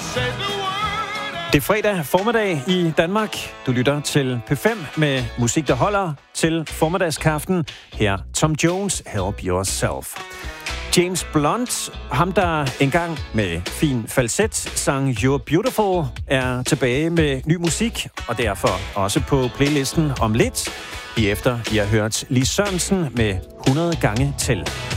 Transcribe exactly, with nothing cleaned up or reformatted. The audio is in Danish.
Det er fredag formiddag i Danmark. Du lytter til P fem med musik, der holder til formiddagskaften. Her Tom Jones, Help Yourself. James Blunt, ham der engang med fin falset sang You're Beautiful, er tilbage med ny musik, og derfor også på playlisten om lidt, lige efter I har hørt Lis Sørensen med hundrede gange til.